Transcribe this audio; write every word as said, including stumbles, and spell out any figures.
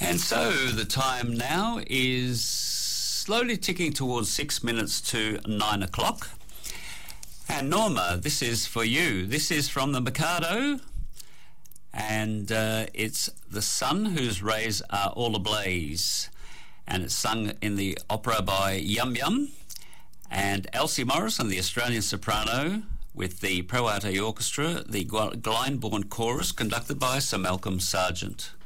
And so the time now is slowly ticking towards six minutes to nine o'clock. And Norma, this is for you. This is from the Mikado, and uh, it's The Sun Whose Rays Are All Ablaze. And it's sung in the opera by Yum Yum, and Elsie Morrison, the Australian soprano, with the Pro Arte Orchestra, the Glyndebourne Chorus, conducted by Sir Malcolm Sargent.